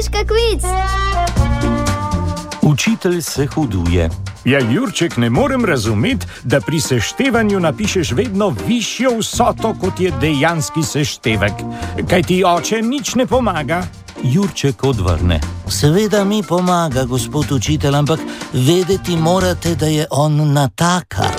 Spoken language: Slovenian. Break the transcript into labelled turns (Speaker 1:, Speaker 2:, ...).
Speaker 1: Miška kviz.
Speaker 2: Učitelj se huduje.
Speaker 3: Ja, Jurček, ne morem razumeti, da pri seštevanju napišeš vedno višjo vsoto, kot je dejanski seštevek. Kaj ti oče nič ne pomaga?
Speaker 2: Jurček odvrne.
Speaker 4: Seveda mi pomaga, gospod učitelj, ampak vedeti morate, da je on natakar.